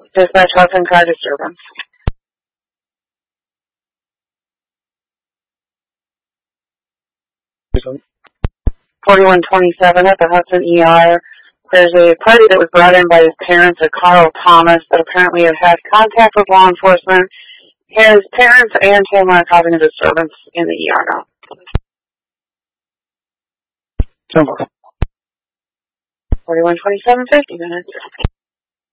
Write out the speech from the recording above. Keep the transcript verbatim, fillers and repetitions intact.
Dispatch Hudson car disturbance. forty-one twenty-seven at the Hudson E R. There's a party that was brought in by his parents, a Carl Thomas, that apparently had had contact with law enforcement. His parents and him are causing a disturbance in the E R now. forty-one twenty-seven, fifty minutes.